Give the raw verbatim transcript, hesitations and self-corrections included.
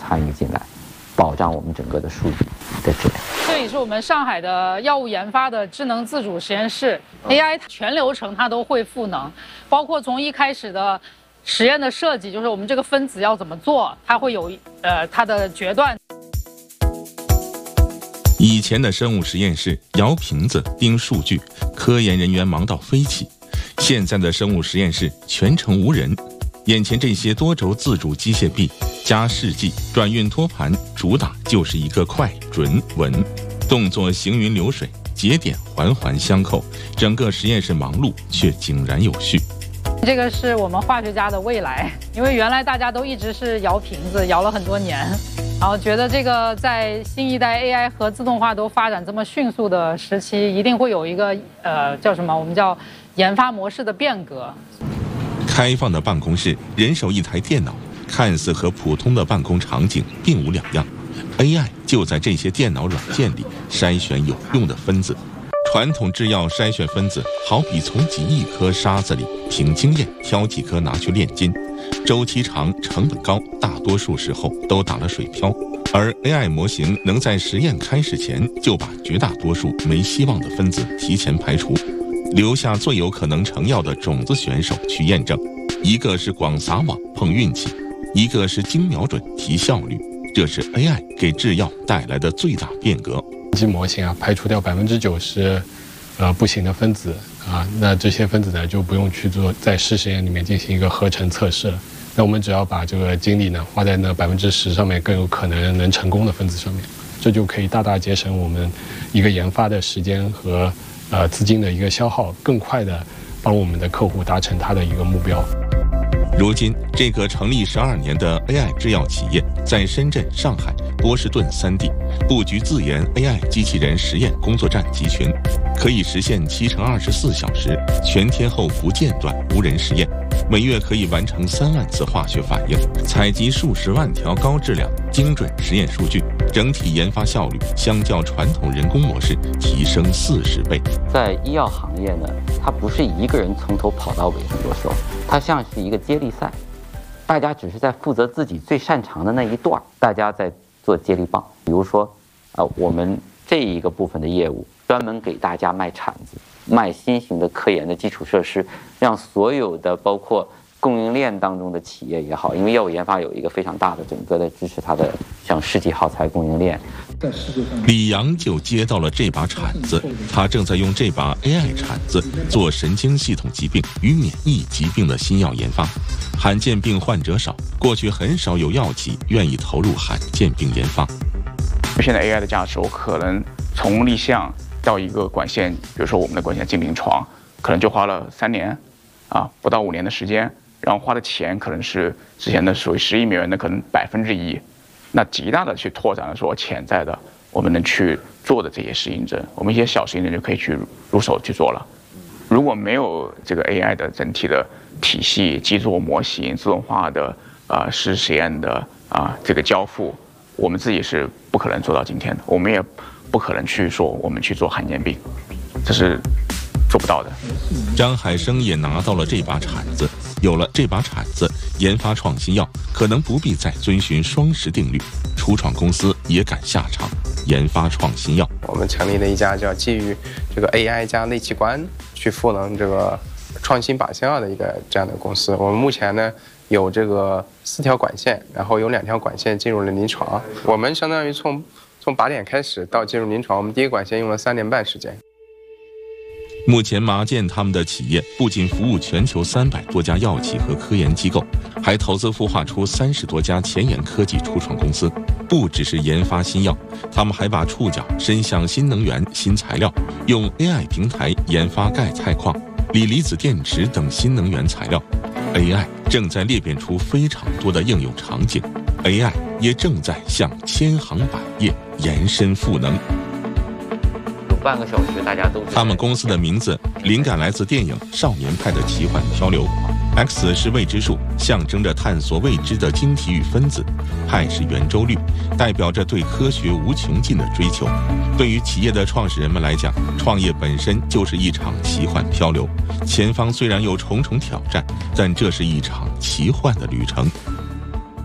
参与进来，保障我们整个的数据的质量。 这里是我们上海的药物研发的智能自主实验室 ，A I 全流程它都会赋能，包括从一开始的实验的设计，就是我们这个分子要怎么做，它会有呃它的决断。 以前的生物实验室摇瓶子、盯数据，科研人员忙到飞起。现在的生物实验室全程无人，眼前这些多轴自主机械臂加试剂、转运托盘，主打就是一个快、准、稳，动作行云流水，节点环环相扣，整个实验室忙碌却井然有序。 这个是我们化学家的未来，因为原来大家都一直是摇瓶子，摇了很多年，然后觉得这个在新一代 A I 和自动化都发展这么迅速的时期，一定会有一个呃叫什么，我们叫研发模式的变革。 开放的办公室，人手一台电脑，看似和普通的办公场景并无两样。A I 就在这些电脑软件里筛选有用的分子。传统制药筛选分子，好比从几亿颗沙子里凭经验挑几颗拿去炼金，周期长，成本高，大多数时候都打了水漂。而 A I 模型能在实验开始前就把绝大多数没希望的分子提前排除，留下最有可能成药的种子选手去验证。一个是广撒网碰运气，一个是精瞄准提效率，这是 A I 给制药带来的最大变革。 机模型啊，排除掉百分之九十，呃不行的分子啊，那这些分子呢就不用去做在试实验里面进行一个合成测试了。那我们只要把这个精力呢花在那百分之十上面更有可能能成功的分子上面，这就可以大大节省我们一个研发的时间和呃资金的一个消耗，更快的帮我们的客户达成他的一个目标。 如今，这个成立十二年的 A I 制药企业在深圳、上海、波士顿三地布局自研 A I 机器人实验工作站集群，可以实现七乘二十四小时全天候不间断无人实验，每月可以完成三万次化学反应，采集数十万条高质量精准实验数据，整体研发效率相较传统人工模式提升四十倍。 在医药行业呢，它不是一个人从头跑到尾的做手，它像是一个接力赛，大家只是在负责自己最擅长的那一段，大家在做接力棒。比如说，呃，我们这一个部分的业务专门给大家卖铲子，卖新型的科研的基础设施，让所有的包括供应链当中的企业也好，因为药物研发有一个非常大的整个的支持它的像世纪耗材供应链。 李阳就接到了这把铲子，他正在用这把 A I 铲子做神经系统疾病与免疫疾病的新药研发。罕见病患者少，过去很少有药企愿意投入罕见病研发。 现在 A I 的价值，我可能从立项到一个管线，比如说我们的管线进临床，可能就花了三年，啊，不到五年的时间，然后花的钱可能是之前的属于十亿美元的可能百分之一，那极大的去拓展了说潜在的我们能去做的这些适应症，我们一些小适应症就可以去入手去做了。如果没有这个 A I 的整体的体系、基座模型、自动化的呃实实验的啊、呃、这个交付，我们自己是不可能做到今天的，我们也不可能去说我们去做罕见病，这是做不到的。 张海生也拿到了这把铲子，有了这把铲子，研发创新药可能不必再遵循双十定律，初创公司也敢下场研发创新药。 我们成立了一家叫基于这个 A I 加类器官去赋能这个创新靶向药的一个这样的公司。我们目前呢有这个四条管线，然后有两条管线进入了临床。我们相当于从从靶点开始到进入临床，我们第一个管线用了三年半时间。 目前麻建他们的企业不仅服务全球三百多家药企和科研机构，还投资孵化出三十多家前沿科技初创公司。不只是研发新药，他们还把触角伸向新能源、新材料，用 A I 平台研发钙钛矿、锂离子电池等新能源材料。A I 正在裂变出非常多的应用场景 ，A I 也正在向千行百业延伸赋能。 半个小时，大家都。 他们公司的名字灵感来自电影《少年派的奇幻漂流》。X 是未知数，象征着探索未知的晶体与分子；派是圆周率，代表着对科学无穷尽的追求。对于企业的创始人们来讲，创业本身就是一场奇幻漂流。前方虽然有重重挑战，但这是一场奇幻的旅程。